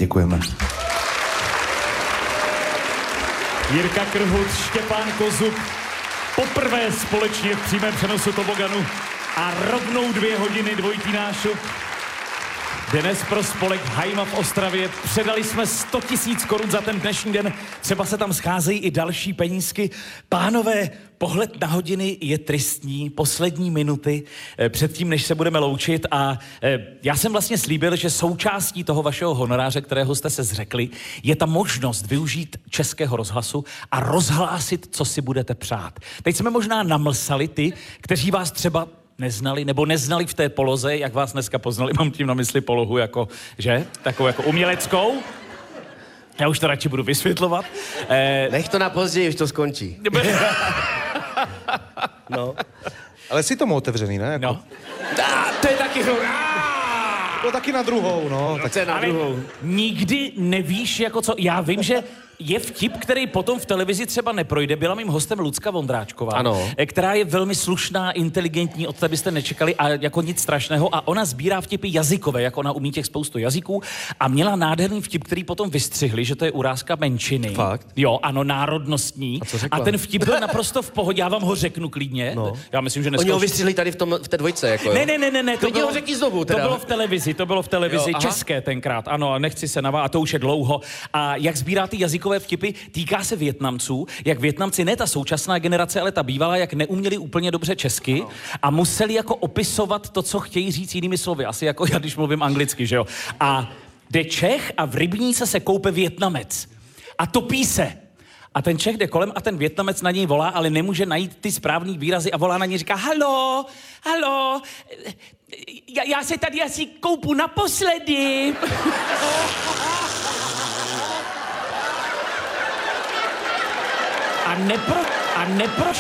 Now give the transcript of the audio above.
Děkujeme. Jirka Krhut, Štěpán Kozub, poprvé společně v přímém přenosu toboganu a rovnou 2 hodiny dvojitý nášup. Dnes pro spolek Hajma v Ostravě předali jsme 100 000 korun za ten dnešní den. Třeba se tam scházejí i další penízky. Pánové, pohled na hodiny je tristní, poslední minuty předtím, než se budeme loučit a já jsem vlastně slíbil, že součástí toho vašeho honoráře, kterého jste se zřekli, je ta možnost využít Českého rozhlasu a rozhlásit, co si budete přát. Teď jsme možná namlsali ty, kteří vás třeba neznali, nebo neznali v té poloze, jak vás dneska poznali, mám tím na mysli polohu jako, že? Takovou jako uměleckou. Já už to radši budu vysvětlovat. Nech to na později, už to skončí. No. Ale jsi tomu otevřený, ne? Jako... No. To je taky To taky na druhou, no. Tak se na ale druhou. nikdy nevíš, jako co. Já vím, že je vtip, který potom v televizi třeba neprojde. Byla mým hostem Lucka Vondráčková, ano. která je velmi slušná, inteligentní, od té byste nečekali a jako nic strašného. A ona sbírá vtipy jazykové, jak ona umí těch spoustu jazyků. A měla nádherný vtip, který potom vystřihli, že to je urážka menšiny. Fakt? Jo, ano, národnostní. A co řekla? A ten vtip byl naprosto v pohodě. Já vám ho řeknu klidně. No. Já myslím, že dneska Oni ho už... vystřihli tady v té dvojce, jako jo? Ne, Klidně ho řekni znovu, teda. To bylo v televizi Jo, aha. české tenkrát, ano, a nechci se a to už je dlouho. A jak sbírá ty jazykové vtipy, týká se Vietnamců, jak Vietnamci, ne ta současná generace, ale ta bývalá, jak neuměli úplně dobře česky a museli jako opisovat to, co chtějí říct jinými slovy, asi jako já, když mluvím anglicky, že jo. A jde Čech a v rybníce se koupe Vietnamec a topí se. A ten Čech jde kolem a ten Vietnamec na něj volá, ale nemůže najít ty správný výrazy a volá na něj, říká halo, já se tady asi koupu naposledy. A neprošel